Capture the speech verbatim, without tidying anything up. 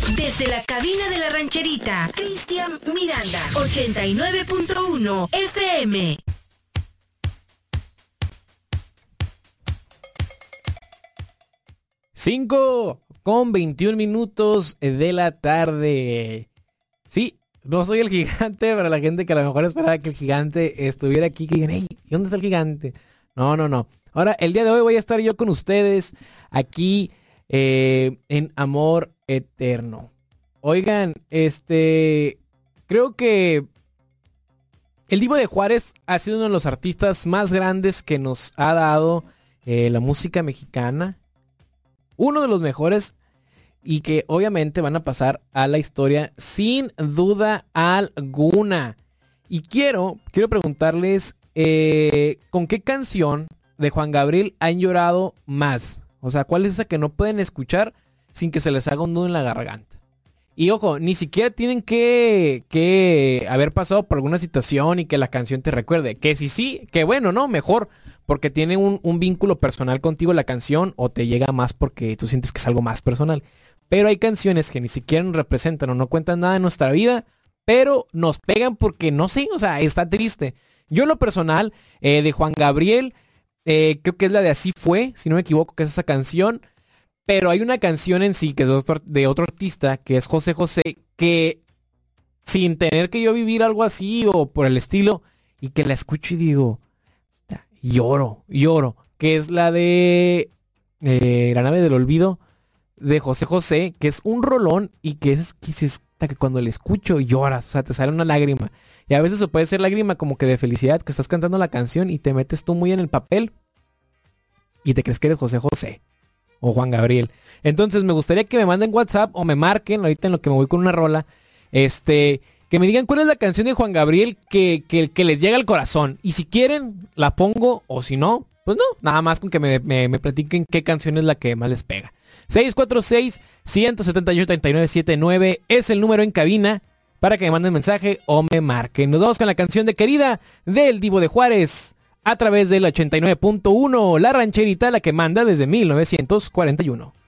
Desde la cabina de la rancherita, Cristian Miranda, ochenta y nueve punto uno F M. cinco con veintiún minutos de la tarde. Sí, no soy el gigante, para la gente que a lo mejor esperaba que el gigante estuviera aquí, que digan, hey, ¿y dónde está el gigante? No, no, no. Ahora, el día de hoy voy a estar yo con ustedes aquí eh, en Amor Eterno. Oigan, este, creo que el Divo de Juárez ha sido uno de los artistas más grandes que nos ha dado eh, la música mexicana. Uno de los mejores y que obviamente van a pasar a la historia sin duda alguna. Y quiero, quiero preguntarles eh, ¿con qué canción de Juan Gabriel han llorado más? O sea, ¿cuál es esa que no pueden escuchar sin que se les haga un nudo en la garganta? Y ojo, ni siquiera tienen que, que haber pasado por alguna situación y que la canción te recuerde. Que si sí, que bueno, ¿no? Mejor, porque tiene un, un vínculo personal contigo la canción o te llega más porque tú sientes que es algo más personal. Pero hay canciones que ni siquiera nos representan o no cuentan nada de nuestra vida, pero nos pegan porque no sé, o sea, está triste. Yo en lo personal, eh, de Juan Gabriel, eh, creo que es la de Así Fue, si no me equivoco, que es esa canción. Pero hay una canción en sí que es de otro, de otro artista, que es José José, que sin tener que yo vivir algo así o por el estilo, y que la escucho y digo, lloro, lloro, que es la de eh, La Nave del Olvido de José José, que es un rolón y que es que, dices, que cuando le escucho lloras, o sea, te sale una lágrima. Y a veces eso puede ser lágrima como que de felicidad, que estás cantando la canción y te metes tú muy en el papel y te crees que eres José José. O Juan Gabriel. Entonces me gustaría que me manden WhatsApp o me marquen ahorita en lo que me voy con una rola. Este, que me digan cuál es la canción de Juan Gabriel que, que, que les llega al corazón. Y si quieren, la pongo. O si no, pues no. Nada más con que me, me, me platiquen qué canción es la que más les pega. seis cuatro seis, uno siete ocho, tres nueve siete nueve es el número en cabina para que me manden mensaje o me marquen. Nos vamos con la canción de Querida del Divo de Juárez. A través del ochenta y nueve punto uno, la rancherita, la que manda desde mil novecientos cuarenta y uno.